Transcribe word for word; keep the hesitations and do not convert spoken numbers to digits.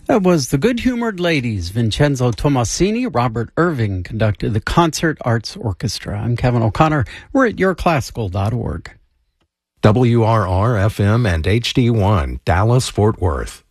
That was the Good-Humored Ladies. Vincenzo Tomasini, Robert Irving conducted the Concert Arts Orchestra. I'm Kevin O'Connor. We're at your classical dot org. W R R F M and H D one, Dallas, Fort Worth.